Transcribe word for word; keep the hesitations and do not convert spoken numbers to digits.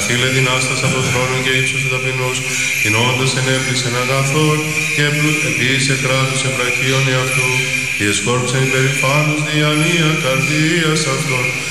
Καθήλε δυνάστας από θρόνων και ύψωσε ταπεινούς, κινώντας ενέπλησεν αγαθών και επίησε κράτους ευραχίων εαυτού, διεσκόρψεν υπερηφάνους διανία καρδίας αυτών.